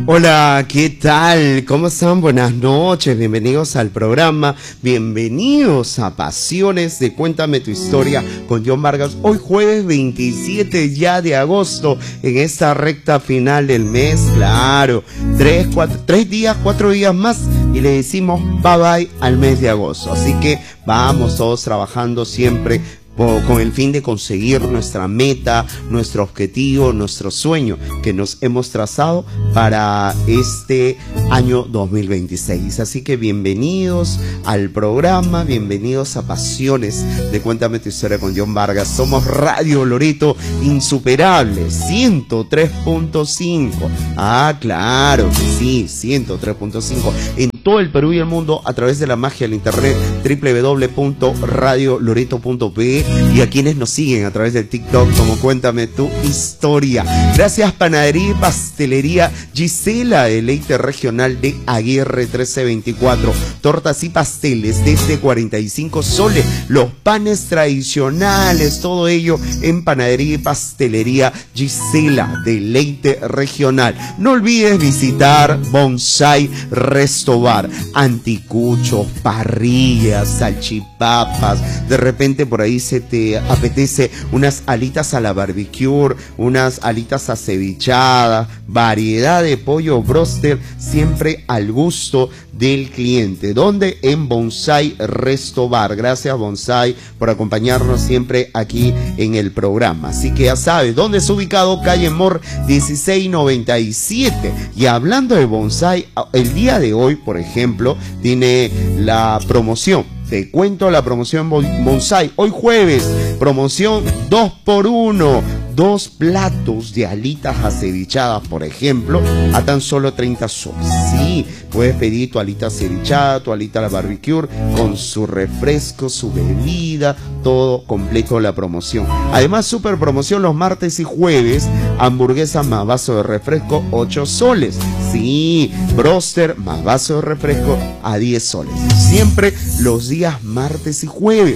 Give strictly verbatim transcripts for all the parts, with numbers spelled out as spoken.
Hola, ¿qué tal? ¿Cómo están? Buenas noches, bienvenidos al programa, bienvenidos a Pasiones de Cuéntame tu Historia con John Vargas. Hoy jueves veintisiete ya de agosto, en esta recta final del mes, claro, tres, cuatro, tres días, cuatro días más y le decimos bye bye al mes de agosto. Así que vamos todos trabajando siempre con el fin de conseguir nuestra meta, nuestro objetivo, nuestro sueño que nos hemos trazado para este año dos mil veintiséis. Así que bienvenidos al programa, bienvenidos a Pasiones de Cuéntame tu Historia con John Vargas. Somos Radio Loreto Insuperable, ciento tres punto cinco. Ah, claro que sí, ciento tres punto cinco. En todo el Perú y el mundo a través de la magia del internet, doble u doble u doble u punto radio loreto punto pe. Y a quienes nos siguen a través del TikTok como Cuéntame tu Historia. Gracias Panadería y Pastelería Gisela, deleite regional de Aguirre trece veinticuatro. Tortas y pasteles desde cuarenta y cinco soles. Los panes tradicionales, todo ello en Panadería y Pastelería Gisela, deleite regional. No olvides visitar Bonsai Resto Bar. Anticuchos, parrillas, salchipapas. De repente por ahí se te apetece unas alitas a la barbecue, unas alitas acevichadas, variedad de pollo broster, siempre al gusto del cliente. ¿Dónde? En Bonsai Resto Bar. Gracias Bonsai por acompañarnos siempre aquí en el programa. Así que ya sabes, ¿dónde es ubicado? Calle Mor dieciséis noventa y siete. Y hablando de Bonsai, el día de hoy, por ejemplo, tiene la promoción. Te cuento la promoción Bonsai. Hoy jueves, promoción dos por uno. Dos platos de alitas acevichadas, por ejemplo, a tan solo treinta soles. Sí, puedes pedir tu alita acevichada, tu alita a la barbecue, con su refresco, su bebida, todo completo la promoción. Además, super promoción los martes y jueves, hamburguesa más vaso de refresco, ocho soles. Sí, broster más vaso de refresco a diez soles. Siempre los días martes y jueves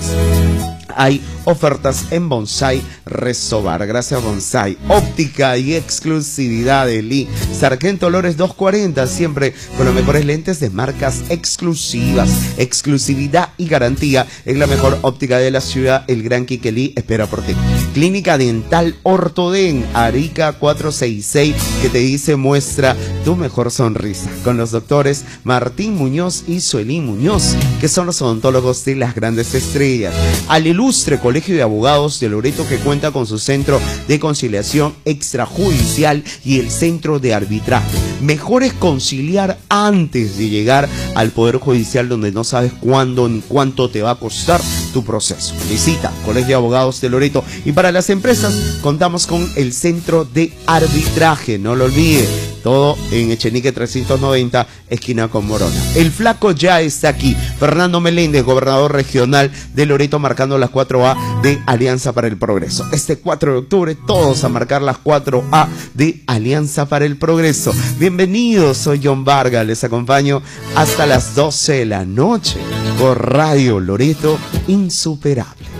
hay ofertas en Bonsai Resto Bar. Gracias Bonsai. Óptica y exclusividad de Lee. Sargento Lores doscientos cuarenta, siempre con los mejores lentes de marcas exclusivas. Exclusividad y garantía en la mejor óptica de la ciudad. El Gran Quique Lee espera por ti. Clínica Dental Ortoden, Arica cuatrocientos sesenta y seis, que te dice muestra tu mejor sonrisa. Con los doctores Martín Muñoz y Suelín Muñoz, que son los odontólogos de las grandes estrellas. Al ilustre Colegio de Abogados de Loreto, que cuenta con su centro de conciliación extrajudicial y el centro de arbitraje. Mejor es conciliar antes de llegar al Poder Judicial, donde no sabes cuándo ni cuánto te va a costar tu proceso. Visita Colegio de Abogados de Loreto. Y para las empresas contamos con el centro de arbitraje, no lo olvides. Todo en Echenique trescientos noventa, esquina con Morona. El flaco ya está aquí. Fernando Meléndez, gobernador regional de Loreto, marcando las cuatro A de Alianza para el Progreso. Este cuatro de octubre, todos a marcar las cuatro A de Alianza para el Progreso. Bienvenidos, soy John Vargas. Les acompaño hasta las doce de la noche por Radio Loreto Insuperable.